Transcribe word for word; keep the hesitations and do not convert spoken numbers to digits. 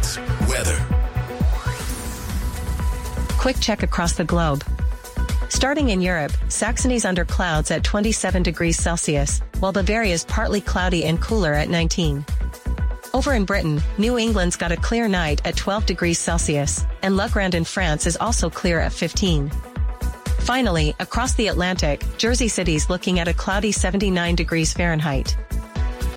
Sports. Weather. Quick check across the globe. Starting in Europe, Saxony's under clouds at twenty-seven degrees Celsius, while Bavaria's partly cloudy and cooler at nineteen. Over in Britain, New England's got a clear night at twelve degrees Celsius, and La Grande in France is also clear at fifteen. Finally, across the Atlantic, Jersey City's looking at a cloudy seventy-nine degrees Fahrenheit.